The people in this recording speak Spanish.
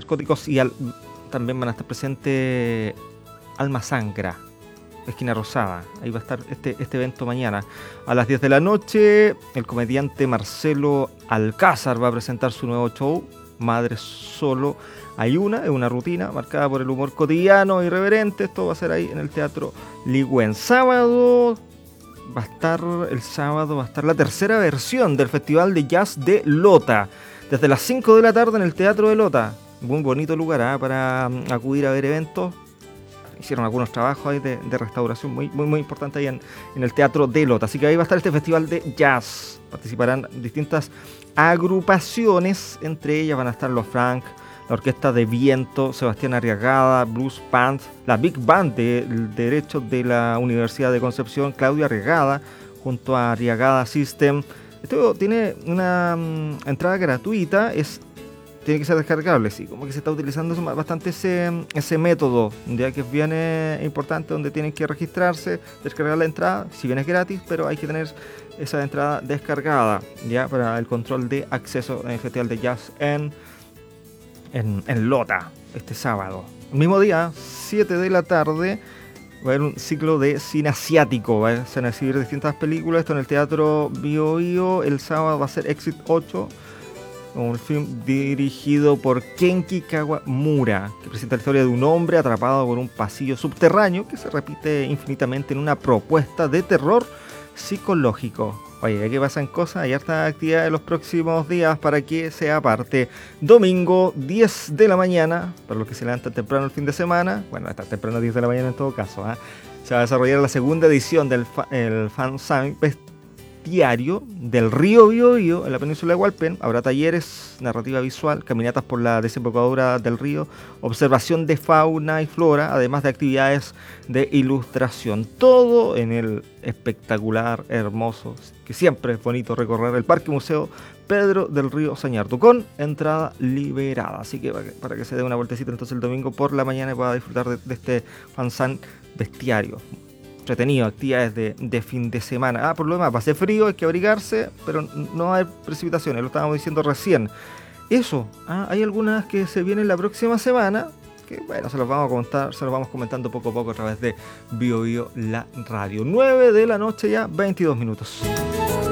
Narcóticos y también van a estar presentes Alma Sangra, esquina Rosada. Ahí va a estar este evento mañana. A las 10 de la noche, el comediante Marcelo Alcázar va a presentar su nuevo show, Madre Solo Hay Una. Es una rutina marcada por el humor cotidiano e irreverente. Esto va a ser ahí en el Teatro Ligüen. El sábado va a estar la tercera versión del Festival de Jazz de Lota. Desde las 5 de la tarde en el Teatro de Lota. Muy bonito lugar para acudir a ver eventos. Hicieron algunos trabajos ahí de restauración muy importante ahí en el Teatro de Lota. Así que ahí va a estar este festival de jazz. Participarán distintas agrupaciones. Entre ellas van a estar los Frank, la Orquesta de Viento, Sebastián Arriagada, Blues Band, la Big Band de Derecho de la Universidad de Concepción, Claudia Arriagada, junto a Arriagada System. Esto tiene una entrada gratuita, tiene que ser descargable, sí, como que se está utilizando bastante ese método, ya que es bien importante, donde tienen que registrarse, descargar la entrada, si bien es gratis, pero hay que tener esa entrada descargada, ya, para el control de acceso en el Festival de Jazz en Lota, este sábado. El mismo día, 7 de la tarde, va a haber un ciclo de cine asiático, van a exhibir distintas películas, esto en el Teatro Bio Bio. El sábado va a ser Exit 8, un film dirigido por Kenki Kawamura, que presenta la historia de un hombre atrapado por un pasillo subterráneo que se repite infinitamente en una propuesta de terror psicológico. Oye, aquí pasan cosas, hay harta actividad en los próximos días para que sea parte. Domingo, 10 de la mañana, para los que se levantan temprano el fin de semana, bueno, hasta temprano 10 de la mañana en todo caso, se va a desarrollar la segunda edición del Fan Summit Bestiario del Río Biobío en la península de Hualpén. Habrá talleres, narrativa visual, caminatas por la desembocadura del río, observación de fauna y flora, además de actividades de ilustración. Todo en el espectacular, hermoso, que siempre es bonito recorrer el Parque Museo Pedro del Río Sañartu, con entrada liberada. Así que para que se dé una vueltecita entonces el domingo por la mañana y pueda disfrutar de este Fanzine Bestiario. Entretenido, actividades de fin de semana. Por lo demás, va a ser frío, hay que abrigarse, pero no va a haber precipitaciones, lo estábamos diciendo recién. Eso, hay algunas que se vienen la próxima semana, que bueno, se los vamos a comentar, se los vamos comentando poco a poco a través de Bio Bio, la radio. 9 de la noche ya, 22 minutos.